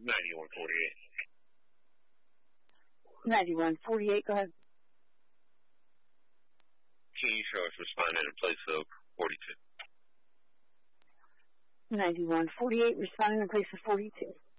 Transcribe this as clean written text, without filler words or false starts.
9148. 9148, go ahead. Can you show us responding in place of 42? 9148, responding in place of 42.